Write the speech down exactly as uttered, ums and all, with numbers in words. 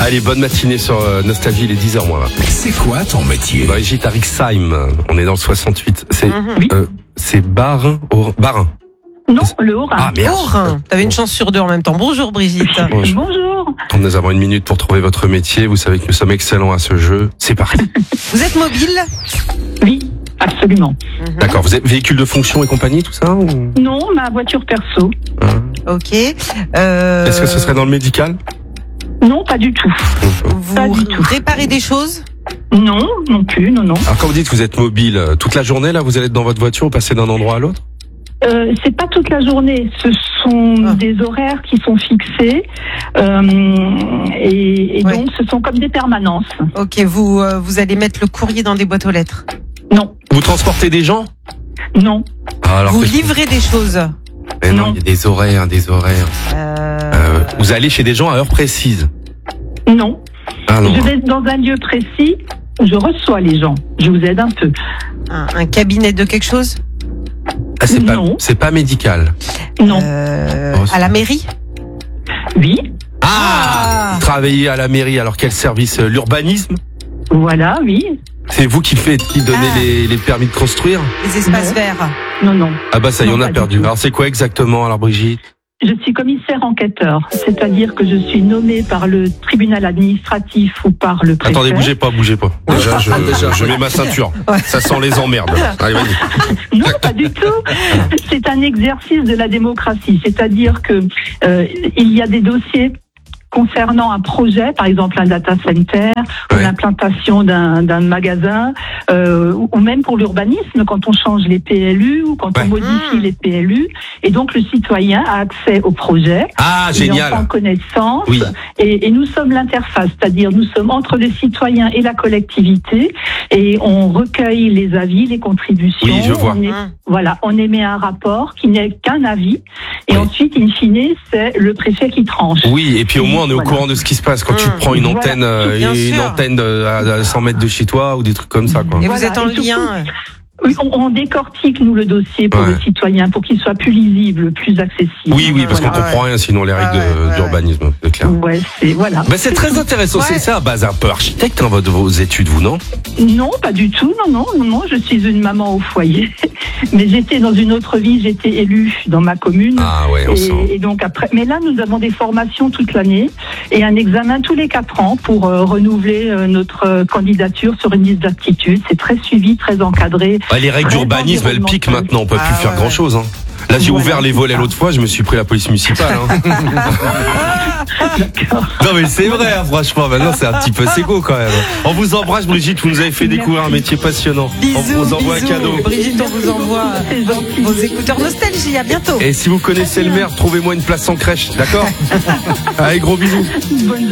Allez, bonne matinée sur euh, Nostalgie, il est dix heures moins. C'est quoi ton métier? Brigitte Arixheim, on est dans le soixante-huit. C'est Mm-hmm. euh, c'est Barin, au, Barin. Non, le Haut-Rhin. Ah merde. Haut-Rhin. T'avais une chance sur deux en même temps. Bonjour Brigitte. Bonjour. Bonjour. Nous avons une minute pour trouver votre métier. Vous savez que nous sommes excellents à ce jeu. C'est parti. Vous êtes mobile? Oui, absolument. D'accord. Vous êtes véhicule de fonction et compagnie, tout ça ou... Non, ma voiture perso. Ok. Euh... Est-ce que ce serait dans le médical? Non, pas du tout. Vous Pas du tout. réparez des choses? Non, non plus, non, non. Alors quand vous dites que vous êtes mobile, euh, toute la journée là, vous allez être dans votre voiture ou passer d'un endroit à l'autre? Euh, c'est pas toute la journée. Ce sont Ah. des horaires qui sont fixés euh, et, et Ouais. donc ce sont comme des permanences. Ok, vous euh, vous allez mettre le courrier dans des boîtes aux lettres. Non, Vous transportez des gens? non, Ah, alors Vous qu'est-ce que- livrez des choses. Mais non, Non. il y a des horaires, des horaires. Euh... Euh, vous allez chez des gens à heure précise? non. Ah non. Je vais dans un lieu précis où je reçois les gens. Je vous aide un peu. Un, un cabinet de quelque chose? Ah, c'est pas, Non. c'est pas médical. Non. Euh, Oh, c'est- à la mairie? Oui, Ah, Travailler à la mairie, alors quel service? euh, L'urbanisme? voilà, oui. C'est vous qui faites, qui donnez Ah. les, les permis de construire? Les espaces Non. verts? Non, non. Ah bah ça y est, Non, on a pas du perdu. tout. Alors c'est quoi exactement alors Brigitte? Je suis commissaire enquêteur, c'est-à-dire que je suis nommée par le tribunal administratif ou par le préfet. Attendez, bougez pas, bougez pas. Déjà, je, je mets ma ceinture. Ouais. Ça sent les emmerdes. Allez, vas-y. Non, pas du tout. C'est un exercice de la démocratie, c'est-à-dire que euh, il y a des dossiers concernant un projet, par exemple un data center, ou Ouais. l'implantation d'un d'un magasin, euh, ou ou même pour l'urbanisme, quand on change les P L U ou quand Ouais. on modifie Mmh. les P L U. Et donc le citoyen a accès au projet. Ah, Il en prend génial. connaissance. Oui. Et, et nous sommes l'interface, c'est-à-dire nous sommes entre le citoyen et la collectivité, et on recueille les avis, les contributions. Oui, je vois. On est- Mmh. voilà, on émet un rapport qui n'est qu'un avis, et Oui. ensuite, in fine, c'est le préfet qui tranche. Oui, et puis au moins on est au Voilà. courant de ce qui se passe quand tu Mmh. prends une Voilà. antenne, euh, Bien une sûr. antenne de- à à cent mètres de chez toi ou des trucs comme ça, quoi. Et Voilà, vous êtes en et surtout- lien? Oui, on, on décortique, nous, le dossier pour Ouais. le citoyen, pour qu'il soit plus lisible, plus accessible. Oui, oui, parce qu'on Voilà. comprend rien sinon les règles Ah ouais, de- ouais, d'urbanisme, c'est clair. Ouais, c'est, voilà. Bah, c'est très intéressant, Ouais. c'est ça à base un peu architecte hein, votre, vos études, vous, non? Non, pas du tout. Non, non, non, non. Je suis une maman au foyer. Mais j'étais dans une autre vie. J'étais élue dans ma commune. Ah ouais, on sent. Et, et donc après. Mais là, nous avons des formations toute l'année et un examen tous les quatre ans pour euh, renouveler euh, notre euh, candidature sur une liste d'aptitudes. C'est très suivi, très encadré. Bah, les règles Très d'urbanisme, elles piquent environnemental. maintenant, on peut plus Ah, faire ouais, grand ouais. chose. Hein. Là, j'ai Voilà, ouvert les c'est volets ça. l'autre fois, je me suis pris la police municipale. Hein. D'accord. Non mais c'est vrai, hein, franchement, maintenant c'est un petit peu séco quand même. On vous embrasse Brigitte, vous nous avez fait découvrir un métier passionnant. Bisous, on vous envoie bisous. un cadeau. Brigitte, on vous envoie C'est gentil. vos écouteurs Nostalgie. À bientôt. Et si vous connaissez le maire, trouvez-moi une place sans crèche, d'accord? Allez, gros bisous. Bonne